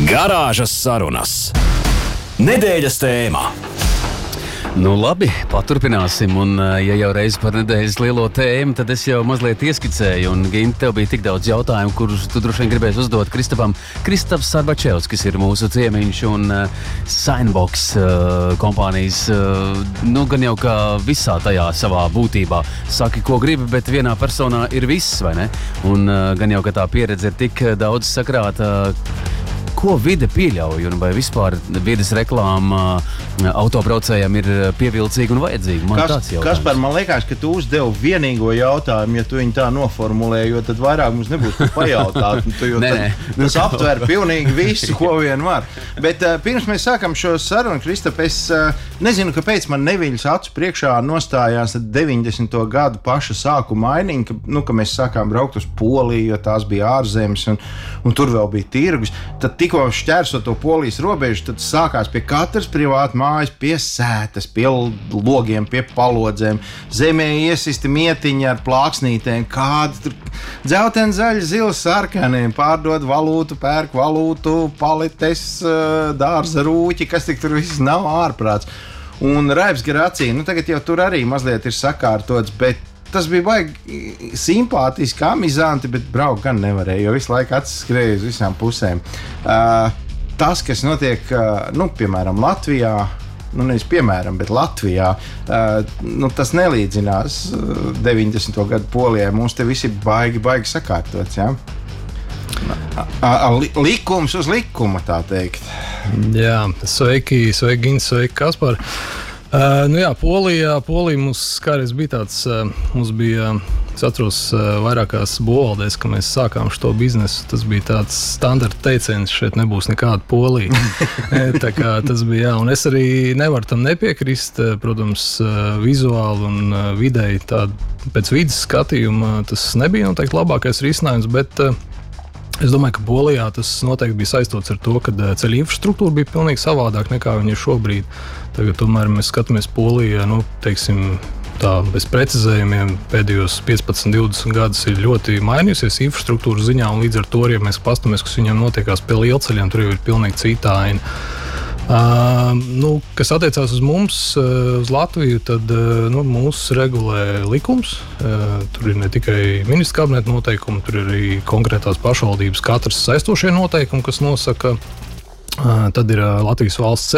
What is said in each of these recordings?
Garāžas sarunas. Nedēļas tēmā. Nu labi, paturpināsim, un ja jau reiz par nedēļas lielo tēmu, tad es jau mazliet ieskicēju, un Ginti, tev bija tik daudz jautājumu, kurus tu droši vien gribēsi uzdot Kristapam. Kristaps Sarbačevskis ir mūsu ciemiņš un Signbox kompānijas, gan jau kā visā tajā savā būtībā. Saki, ko gribi, bet vienā personā ir viss, vai ne? Un gan jau, ka tā pieredze ir tik daudz sakrāta. Ko vide pieļauj, un vai vispār vides reklāma autobraucējiem ir pievilcīga un vajadzīga? Kaspar, man liekas, ka tu uzdevi vienīgo jautājumu, ja tu viņu tā noformulē, jo tad vairāk mums nebūs ko pajautāt. Tas aptver pilnīgi visu, ko vien var. Bet pirms mēs sākam šo sarunu, Kristap, es nezinu, kāpēc man neviļas acu priekšā nostājās 90. gadu paša sākuma ainiņa, ka mēs sākām braukt uz Poliju, jo tās bija ārzemes, un tur vēl bija tirgus. Tad tikko šķērsot to Polijas robežu, tad sākās pie katras privāta mājas, pie sētas, pie logiem, pie palodzēm. Zemē iesisti mietiņi ar plāksnītēm, kādi tur dzelteni, zaļi, zili, sarkani, pārdod valūtu, pērk valūtu, palites, dārza rūķi, kas tik tur viss nav ārprāts. Un raips gar acīm, tagad jau tur arī mazliet ir sakārtots, bet tas bija baigi simpātiski, amizanti, bet braukt gan nevarēja, jo visu laiku acis skrēja uz visām pusēm. Tas, kas notiek, piemēram, Latvijā, nevis piemēram, bet Latvijā, tas nelīdzinās 90. gadu Polijai. Mums te viss ir baigi sakārtots, ja? Likums uz likuma, tā teikt. Jā, sveiki, Gins, sveiki, Kaspar. Polija mums kādreiz bija tāds, mums bija, es atceros, vairākās būvvaldēs, ka mēs sākām šo biznesu. Tas bija tāds standarta teiciens, šeit nebūs nekāda Polija. Tā kā tas bija, jā, un es arī nevaru tam nepiekrist, protams, vizuāli un vidēji pēc vidas skatījuma tas nebija noteikti labākais risinājums, bet es domāju, ka Polijā tas noteikti bija saistots ar to, ka ceļu infrastruktūra bija pilnīgi savādāk nekā viņa ir šobrīd. Tagad tomēr mēs skatāmies Polijā, bez precizējumiem pēdējos 15-20 gadus ir ļoti mainījusies infrastruktūras ziņā, un līdz ar to, ja mēs paskatāmies, kas viņam notiekās pie lielceļiem, tur jau ir pilnīgi cita aina. Kas attiecās uz mums, uz Latviju, tad mūs regulē likums. Tur ir ne tikai ministra kabineta noteikumi, tur ir arī konkrētās pašvaldības katras saistošie noteikumi, kas nosaka. Tad ir Latvijas valsts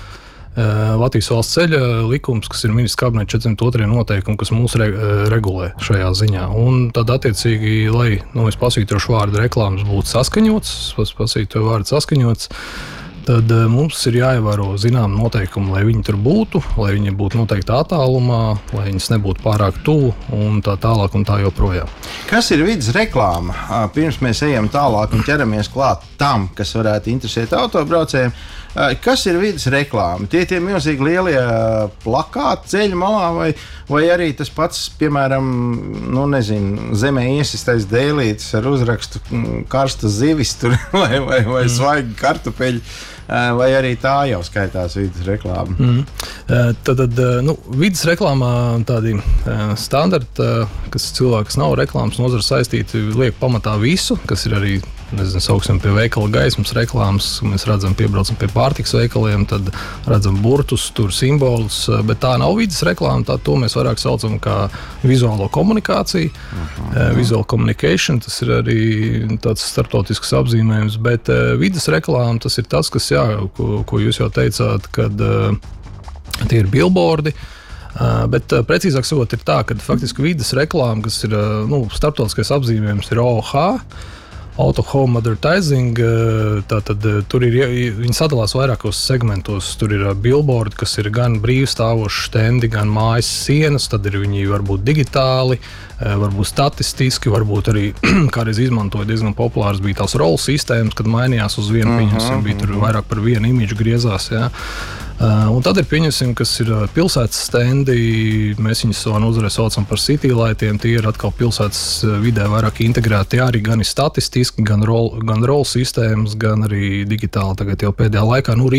ceļa likums, kas ir ministra kabineta 402 noteikumi, kas mūs regulē šajā ziņā. Un tad attiecīgi, lai es pasvītrošu vārdu reklāmas būtu saskaņots, tad mums ir jāievēro zinām noteikumi, lai viņi tur būtu, lai viņi būtu noteikti attālumā, lai viņas nebūtu pārāk tuvu un tā tālāk un tā joprojām. Kas ir vides reklāma? Pirms mēs ejam tālāk un ķeramies klāt tam, kas varētu interesēt autobraucējiem. Kas ir vides reklāma? Tie milzīgi lielie plakāti ceļa malā vai arī tas pats, piemēram, zemē iesistais dēlītis ar uzrakstu karstas zivis tur vai svaigi kartupeļi, vai arī tā jau skaitās vides reklāma? Tad vides reklāmā tādi standarti, kas cilvēks nav reklāmas nozara saistīti, liek pamatā visu, kas ir arī, sauksim pie veikala gaismas reklāmas, mēs redzam, piebraucam pie pārtiks veikaliem, tad redzam burtus, tur simbolus, bet tā nav vides reklāma, to mēs vairāk saucam kā vizuālo komunikāciju. Visual communication, tas ir arī tāds starptautisks apzīmējums, bet vides reklāma, tas ir tas, kas, ko jūs jau teicāt, kad tie ir billboardi. Bet precīzāk sakot, ir tā, ka faktiski vides reklāma, kas ir starptautiskais apzīmējums, ir OH, Auto Home Advertising, tātad tur ir, viņi sadalās vairākos segmentos. Tur ir billboardi, kas ir gan brīvstāvoši štendi, gan mājas sienas, tad ir viņi varbūt digitāli, varbūt statistiski, varbūt arī kādreiz izmantoja diezgan populārs bija tās roll sistēmas, kad mainījās uz vienu, pieņemsim, bija tur vairāk par vienu imidžu griezās, jā. Un tad ir, pieņemsim, kas ir pilsētas stendi, mēs viņus savā nozarē saucam par city lightiem, tie ir atkal pilsētas vidē vairāk integrēti, arī gan ir statistiski, gan roll sistēmas, gan arī digitāli tagad jau pēdējā laikā,